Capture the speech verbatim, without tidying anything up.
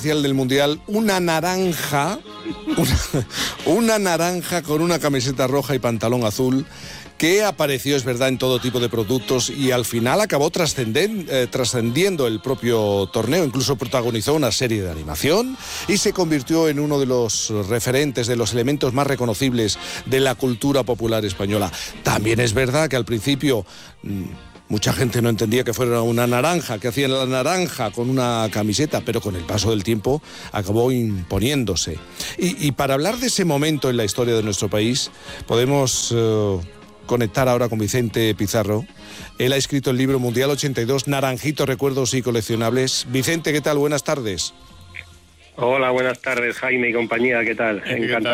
Del Mundial, una naranja, una, una naranja con una camiseta roja y pantalón azul, que apareció, es verdad, en todo tipo de productos y al final acabó trascenden, eh, trascendiendo el propio torneo. Incluso protagonizó una serie de animación y se convirtió en uno de los referentes, de los elementos más reconocibles de la cultura popular española. También es verdad que al principio mmm, mucha gente no entendía que fuera una naranja, que hacía la naranja con una camiseta, pero con el paso del tiempo acabó imponiéndose. Y, y para hablar de ese momento en la historia de nuestro país, podemos eh, conectar ahora con Vicente Pizarro. Él ha escrito el libro Mundial ochenta y dos, Naranjito, recuerdos y coleccionables. Vicente, ¿qué tal? Buenas tardes. Hola, buenas tardes, Jaime y compañía, ¿qué tal? Encantado.